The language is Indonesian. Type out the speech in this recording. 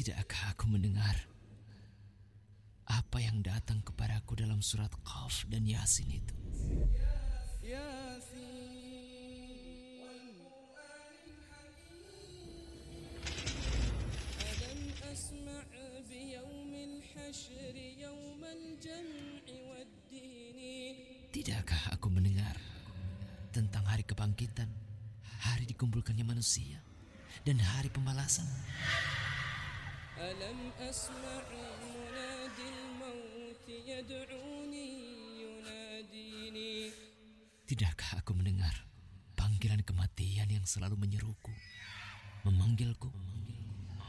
Tidakkah aku mendengar apa yang datang kepadaku dalam surat Qaf dan Yasin itu? أسمع بيوم الحشر يوم الجمع والدين. Tidakkah aku mendengar tentang hari kebangkitan, hari dikumpulkannya manusia, dan hari pembalasan? ألم أسمع منادي الموت يدعوني يناديني. Tidakkah aku mendengar panggilan kematian yang selalu menyeruku, memanggilku?